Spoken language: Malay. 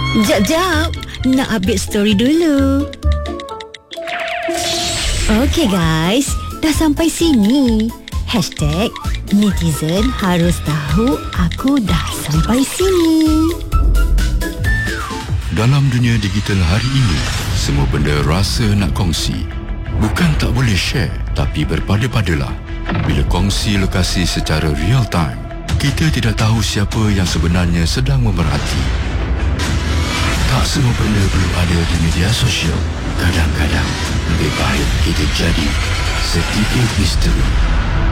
Jap, nak update story dulu. Okay guys, dah sampai sini. #netizen harus tahu aku dah sampai sini. Dalam dunia digital hari ini, semua benda rasa nak kongsi. Bukan tak boleh share, tapi berpada-padalah. Bila kongsi lokasi secara real time, kita tidak tahu siapa yang sebenarnya sedang memerhati. Tak semua benda perlu ada di media sosial. Kadang-kadang lebih baik kita jadi sedikit misteri